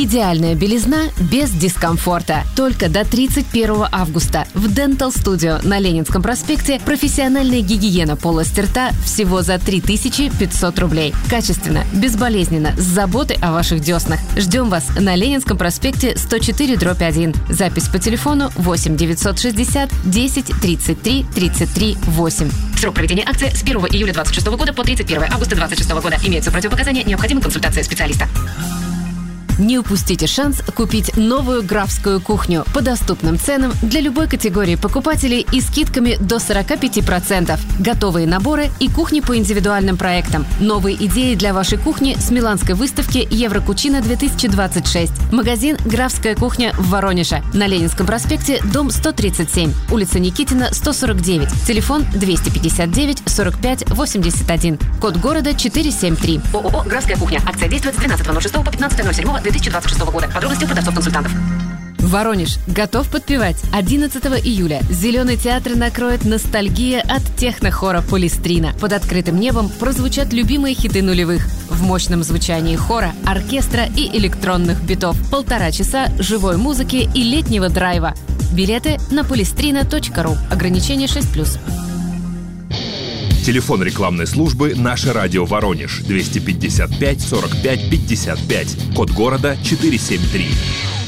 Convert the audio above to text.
Идеальная белизна без дискомфорта. Только до 31 августа в Dental Studio на Ленинском проспекте профессиональная гигиена полости рта всего за 3500 рублей. Качественно, безболезненно, с заботой о ваших деснах. Ждем вас на Ленинском проспекте 104/1. Запись по телефону 8 960 10 33 33 8. Срок проведения акции с 1 июля 2026 года по 31 августа 2026 года. Имеются противопоказания, необходима консультация специалиста. Не упустите шанс купить новую графскую кухню по доступным ценам для любой категории покупателей и скидками до 45%. Готовые наборы и кухни по индивидуальным проектам. Новые идеи для вашей кухни с миланской выставки Еврокучина 2026. Магазин «Графская кухня» в Воронеже. На Ленинском проспекте, дом 137, улица Никитина, 149. Телефон 259 45 81. Код города 473. ООО «Графская кухня». Акция действует с 12.06 по 15.07. 2026 года. Подробности у продавцов-консультантов. Воронеж готов подпевать? 11 июля Зеленый театр накроет ностальгия от технохора «Полистрина». Под открытым небом прозвучат любимые хиты нулевых. В мощном звучании хора, оркестра и электронных битов. 1,5 часа живой музыки и летнего драйва. Билеты на polistrina.ru. Ограничение 6+. Телефон рекламной службы «Наше радио Воронеж» 255 45 55. Код города 473.